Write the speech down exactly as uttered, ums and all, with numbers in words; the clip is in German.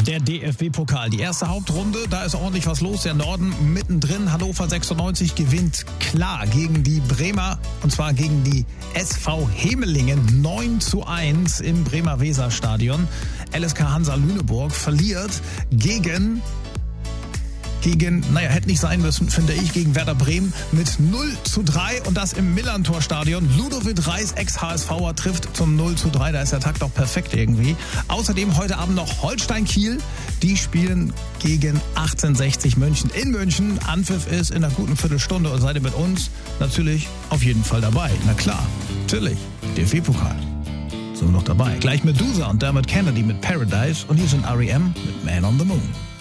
Der D F B-Pokal, die erste Hauptrunde, da ist ordentlich was los. Der Norden mittendrin, Hannover sechsundneunzig gewinnt klar gegen die Bremer, und zwar gegen die S V Hemelingen neun zu eins im Bremer Weserstadion. L S K Hansa Lüneburg verliert gegen... gegen, naja, hätte nicht sein müssen, finde ich, gegen Werder Bremen mit null zu drei und das im Millantor-Stadion. Ludovic Reis, Ex-HSVer, trifft zum null zu drei, da ist der Takt doch perfekt irgendwie. Außerdem heute Abend noch Holstein-Kiel, die spielen gegen achtzehnhundertsechzig München in München. Anpfiff ist in einer guten Viertelstunde und seid ihr mit uns natürlich auf jeden Fall dabei. Na klar, natürlich, D F B-Pokal. Sind wir noch dabei. Gleich Medusa und Dermot Kennedy mit Paradise und hier sind R E M mit Man on the Moon.